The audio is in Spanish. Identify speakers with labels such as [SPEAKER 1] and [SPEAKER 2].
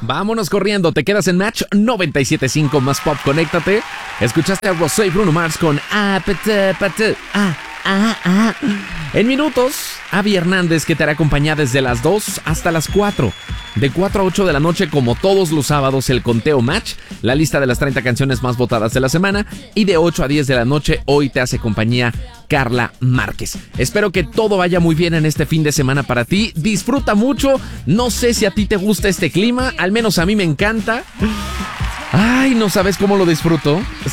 [SPEAKER 1] Vámonos corriendo, te quedas en Match 97.5 más pop, conéctate. Escuchaste a Rosé y Bruno Mars con En minutos, Abby Hernández, que te hará acompañar desde las 2 hasta las 4. De 4 a 8 de la noche, como todos los sábados, el conteo Match, la lista de las 30 canciones más votadas de la semana. Y de 8 a 10 de la noche, hoy te hace compañía Carla Márquez. Espero que todo vaya muy bien en este fin de semana para ti. Disfruta mucho. No sé si a ti te gusta este clima, al menos a mí me encanta. Ay, no sabes cómo lo disfruto.